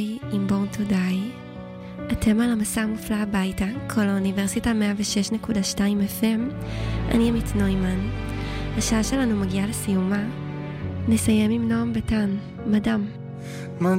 עם Born to Die. אתם על המסע המופלא הביתה, כל האוניברסיטה 106.2 FM. אני עמית נוימן. השעה שלנו מגיעה לסיומה. נסיים עם נועם בטן, מדם.